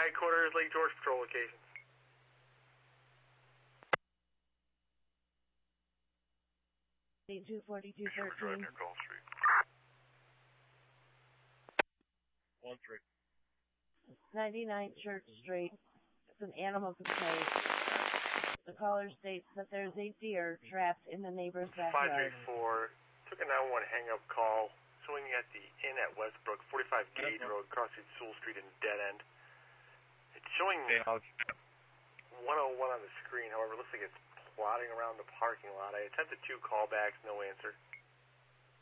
Headquarters, Lake George Patrol locations. Two 4213. Near Call Street. 1-3. 99 Church Street. It's an animal complaint. The caller states that there's a deer trapped in the neighbor's backyard. 534, took a 911 hang-up call, swinging at the inn at Westbrook, 45 Gage Road, crossing Sewell Street and Dead End. It's showing 101 on the screen, however, it looks like it's plodding around the parking lot. I attempted 2 callbacks, no answer.